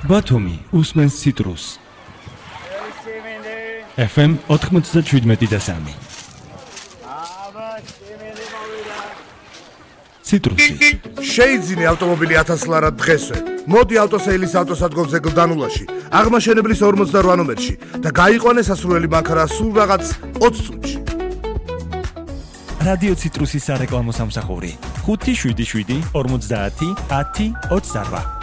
ბათუმი უსმენს ციტრუს. FM 97.3. ციტრუსი. შეიძინე ავტომობილი 1000 ლარად დღესვე. მოდი ავტოსეილის ავტოსადგომზე გლდანულაში, აღმაშენებლის 48 ნომერში და გაიყვანე სასურველი მაქარა სულ რაღაც 20 წუთში. რადიო ციტრუსის სარეკლამო სამსახური 577 50 10 28.